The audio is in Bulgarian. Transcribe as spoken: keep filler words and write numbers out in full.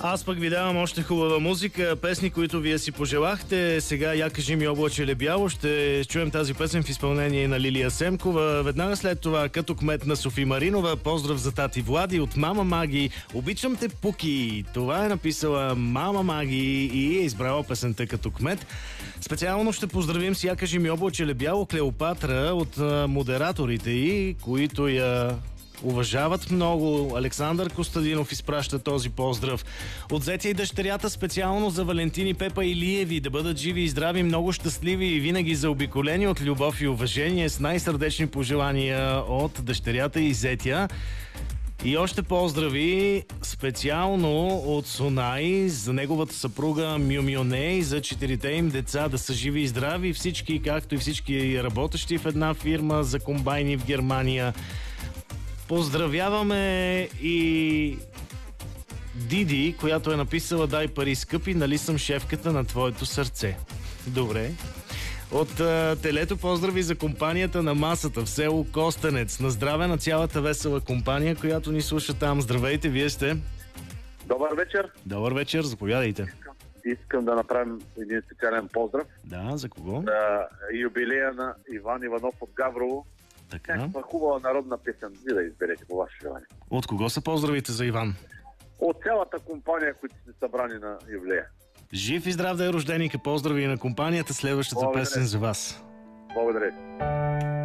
Аз пък ви давам още хубава музика, песни, които вие си пожелахте. Сега "Я кажи ми облаче ли бяло", ще чуем тази песен в изпълнение на Лилия Семкова. Веднага след това "Като кмет" на Софи Маринова. Поздрав за тати Влади от мама Маги. "Обичам те, Пуки". Това е написала мама Маги и е избрала песента "Като кмет". Специално ще поздравим с "Я кажи ми облаче ли бяло" Клеопатра от модераторите й, които я уважават много. Александър Костадинов изпраща този поздрав. От зетя и дъщерята специално за Валентини, Пепа и Лиеви. Да бъдат живи и здрави, много щастливи и винаги заобиколени от любов и уважение, с най-сърдечни пожелания от дъщерята и зетя. И още поздрави специално от Сунай за неговата съпруга Мюмюне и за четирите им деца, да са живи и здрави всички, както и всички работещи в една фирма за комбайни в Германия. Поздравяваме и Диди, която е написала: "Дай пари, скъпи, нали съм шефката на твоето сърце". Добре. От а, телето поздрави за компанията на масата в село Костенец. На здраве на цялата весела компания, която ни слуша там. Здравейте, вие сте? Добър вечер. Добър вечер, заповядайте. Искам да направим един специален поздрав. Да, за кого? За юбилея на Иван Иванов от Гаврово. Така. Някаква хубава народна песен. Ви да изберете по ваше желание. От кого са поздравите за Иван? От цялата компания, които сте събрани на юбилея. Жив и здрав да е рожденика. Поздрави на компанията. Следващата Благодаря. песен за вас. Благодаря.